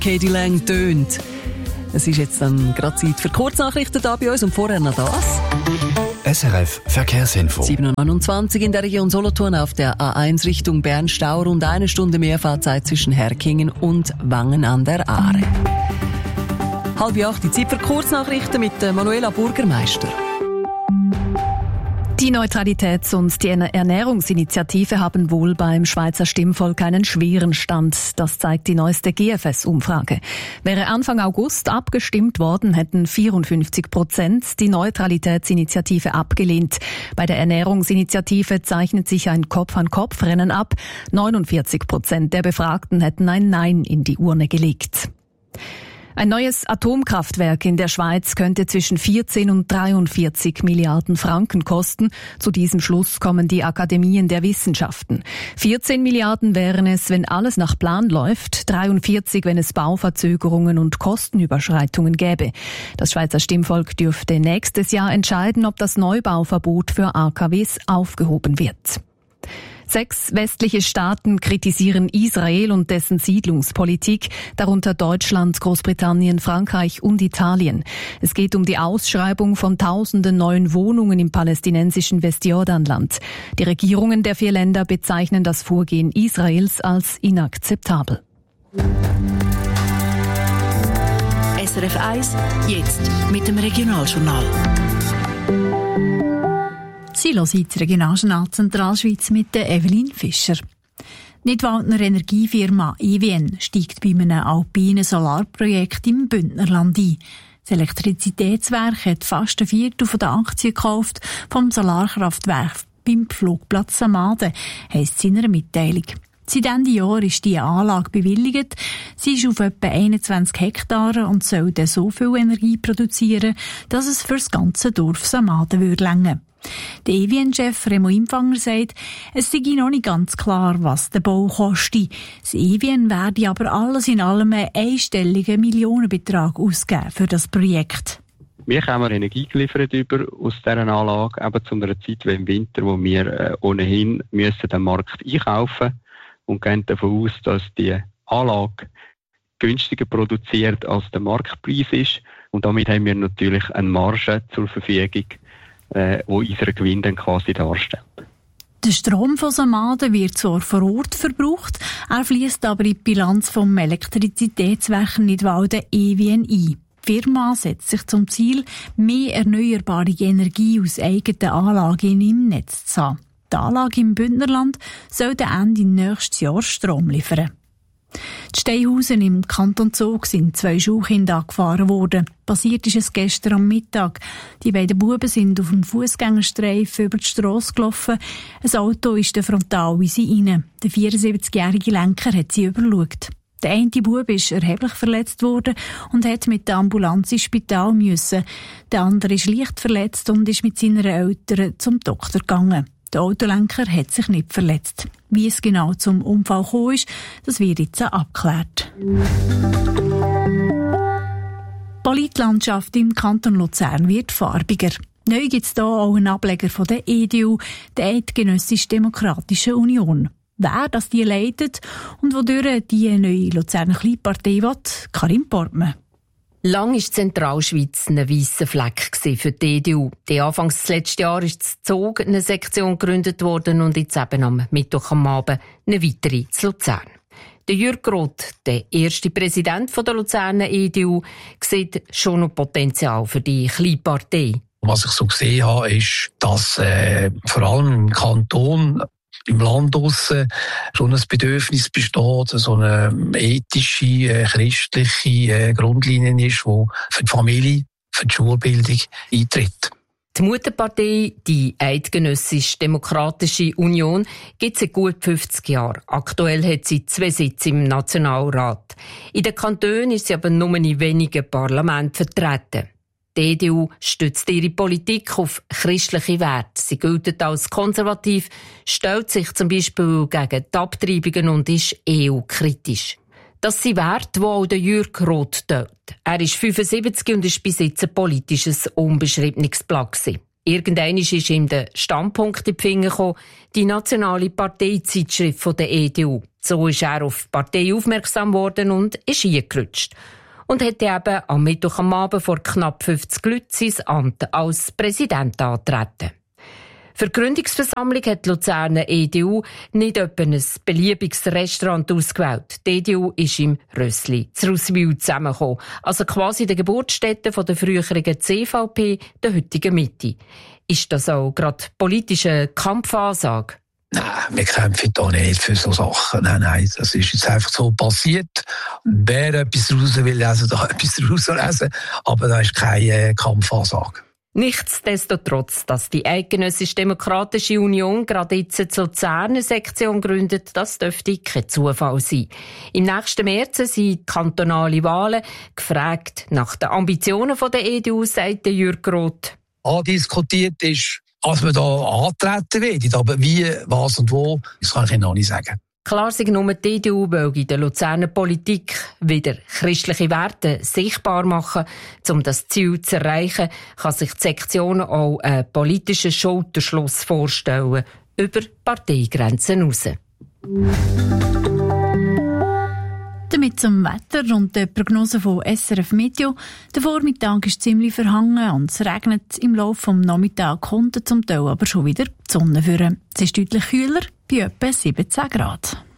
Katie Lang tönt. Es ist jetzt dann gerade Zeit für Kurznachrichten da bei uns und vorher noch das. SRF Verkehrsinfo. 7:29 in der Region Solothurn auf der A1 Richtung Bern-Stau. Rund 1 Stunde mehr Fahrzeit zwischen Herkingen und Wangen an der Aare. 7:30 die Zeit für Kurznachrichten mit Manuela Burgermeister. Die Neutralitäts- und die Ernährungsinitiative haben wohl beim Schweizer Stimmvolk einen schweren Stand. Das zeigt die neueste GFS-Umfrage. Wäre Anfang August abgestimmt worden, hätten 54% die Neutralitätsinitiative abgelehnt. Bei der Ernährungsinitiative zeichnet sich ein Kopf-an-Kopf-Rennen ab. 49% der Befragten hätten ein Nein in die Urne gelegt. Ein neues Atomkraftwerk in der Schweiz könnte zwischen 14 und 43 Milliarden Franken kosten. Zu diesem Schluss kommen die Akademien der Wissenschaften. 14 Milliarden wären es, wenn alles nach Plan läuft, 43, wenn es Bauverzögerungen und Kostenüberschreitungen gäbe. Das Schweizer Stimmvolk dürfte nächstes Jahr entscheiden, ob das Neubauverbot für AKWs aufgehoben wird. 6 westliche Staaten kritisieren Israel und dessen Siedlungspolitik, darunter Deutschland, Großbritannien, Frankreich und Italien. Es geht um die Ausschreibung von Tausenden neuen Wohnungen im palästinensischen Westjordanland. Die Regierungen der 4 Länder bezeichnen das Vorgehen Israels als inakzeptabel. SRF 1, jetzt mit dem Regionaljournal. Sie hören das Regionaljournal Zentralschweiz mit der Evelyn Fischer. Die Nidwaldner Energiefirma EWN steigt bei einem alpinen Solarprojekt im Bündnerland ein. Das Elektrizitätswerk hat fast ein Viertel der Aktien gekauft vom Solarkraftwerk beim Flugplatz Samaden, heisst es in einer Mitteilung. Seit Ende Jahr ist diese Anlage bewilligt. Sie ist auf etwa 21 Hektaren und soll dann so viel Energie produzieren, dass es für das ganze Dorf Samaden reichen würde. Der EWN-Chef Remo Impfanger sagt, es sei noch nicht ganz klar, was der Bau kostet. Das EWN werde aber alles in allem einen einstelligen Millionenbetrag ausgeben für das Projekt. Wir haben Energie geliefert aus dieser Anlage, eben zu einer Zeit wie im Winter, wo wir ohnehin müssen den Markt einkaufen und gehen davon aus, dass die Anlage günstiger produziert als der Marktpreis ist. Und damit haben wir natürlich eine Marge zur Verfügung, wo unseren Gewinn dann quasi darstellt. Der Strom von Samaden wird zwar vor Ort verbraucht, er fließt aber in die Bilanz vom Elektrizitätswerk Nidwalden EWN ein. Die Firma setzt sich zum Ziel, mehr erneuerbare Energie aus eigenen Anlagen im Netz zu haben. Die Anlage im Bündnerland soll Ende nächstes Jahr Strom liefern. In Steinhausen im Kanton Zug sind 2 Schulkinder angefahren worden. Passiert ist es gestern am Mittag. Die beiden Buben sind auf dem Fußgängerstreifen über die Strasse gelaufen. Ein Auto ist frontal in sie rein. Der 74-jährige Lenker hat sie überschaut. Der eine Bub ist erheblich verletzt worden und hat mit der Ambulanz ins Spital müssen. Der andere ist leicht verletzt und ist mit seinen Eltern zum Doktor gegangen. Der Autolenker hat sich nicht verletzt. Wie es genau zum Unfall gekommen ist, das wird jetzt abgeklärt. Die Politlandschaft im Kanton Luzern wird farbiger. Neu gibt es hier auch einen Ableger von der EDU, der Eidgenössisch-Demokratischen Union. Wer das die leitet und wodurch die neue Luzerner Kleinpartei will, Karin Portmann. Lang war Zentralschweiz ein weisser Fleck für die EDU. Anfangs des letzten Jahres ist in Zug eine Sektion gegründet worden und jetzt eben am Mittwoch am Abend eine weitere zu Luzern. Der Jürg Roth, der erste Präsident der Luzerner EDU, sieht schon noch Potenzial für die Kleinpartei. Was ich so gesehen habe, ist, dass vor allem im Kanton, im Land draussen schon ein Bedürfnis besteht, so eine ethische, christliche Grundlinie ist, die für die Familie, für die Schulbildung eintritt. Die Mutterpartei, die Eidgenössisch-Demokratische Union, gibt es seit gut 50 Jahren. Aktuell hat sie 2 Sitze im Nationalrat. In den Kantonen ist sie aber nur in wenigen Parlamenten vertreten. Die EDU stützt ihre Politik auf christliche Werte. Sie gilt als konservativ, stellt sich zum Beispiel gegen die Abtreibungen und ist EU-kritisch. Das sind Werte, die auch der Jürg Roth teilt. Er ist 75 und ist bis jetzt ein politisches, unbeschriebenes Blatt. Irgendwann ist ihm der Standpunkt in die Finger gekommen, die nationale Parteizeitschrift der EDU. So ist er auf die Partei aufmerksam geworden und ist eingerutscht. Und hat eben am Mittwoch am Abend vor knapp 50 Leuten sein Amt als Präsident angetreten. Für die Gründungsversammlung hat die Luzerner EDU nicht etwa ein beliebiges Restaurant ausgewählt. Die EDU ist im Rössli zu Russwil zusammengekommen, also quasi der Geburtsstätte der früheren CVP, der heutigen Mitte. Ist das auch gerade politische Kampfansage? Nein, wir kämpfen da nicht für so Sachen. Nein, das ist jetzt einfach so passiert. Wer etwas raus will lesen, darf etwas rauslesen. Aber da ist keine Kampfansage. Nichtsdestotrotz, dass die Eidgenössische Demokratische Union gerade jetzt zur Luzerner Sektion gründet, das dürfte kein Zufall sein. Im nächsten März sind kantonale Wahlen. Gefragt nach den Ambitionen der EDU, sagt Jürg Roth. Andiskutiert ist, als man da antreten wird. Aber wie, was und wo, das kann ich noch nicht sagen. Klar sei nur, die EDU will in der Luzerner Politik wieder christliche Werte sichtbar machen. Um das Ziel zu erreichen, kann sich die Sektion auch einen politischen Schulterschluss vorstellen, über Parteigrenzen hinaus. Damit zum Wetter und der Prognose von SRF Meteo. Der Vormittag ist ziemlich verhangen und es regnet im Laufe des Nachmittags, kommt zum Teil aber schon wieder die Sonne führen. Es ist deutlich kühler, bei etwa 17 Grad.